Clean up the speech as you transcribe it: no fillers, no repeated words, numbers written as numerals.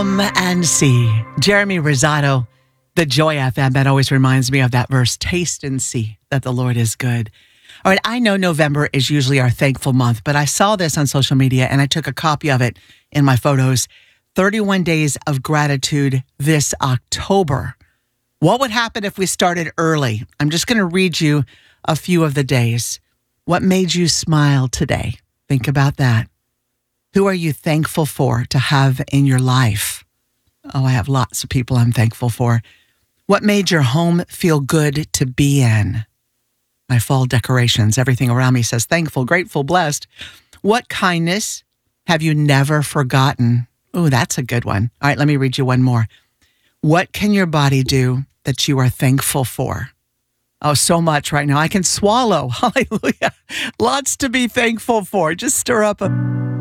Come and see. Jeremy Rosado, the Joy FM. That always reminds me of that verse, taste and see that the Lord is good. All right, I know November is usually our thankful month, but I saw this on social media and I took a copy of it in my photos. 31 days of gratitude this October. What would happen if we started early? I'm just going to read you a few of the days. What made you smile today? Think about that. Who are you thankful for to have in your life? Oh, I have lots of people I'm thankful for. What made your home feel good to be in? My fall decorations, everything around me says thankful, grateful, blessed. What kindness have you never forgotten? Oh, that's a good one. All right, let me read you one more. What can your body do that you are thankful for? Oh, so much right now. I can swallow. Hallelujah. Lots to be thankful for. Just stir up a